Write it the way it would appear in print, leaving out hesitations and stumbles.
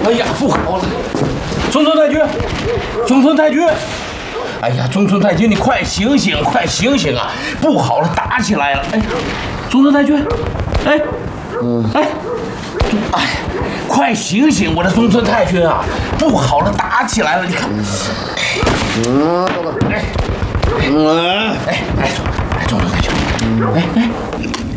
哎呀，不好了！中村太君，中村太君！哎呀，中村太君，你快醒醒，快醒醒啊！不好了，打起来了！哎，中村太君，哎，哎，快醒醒，我的中村太君啊！不好了，打起来了！你看，中村太君，哎。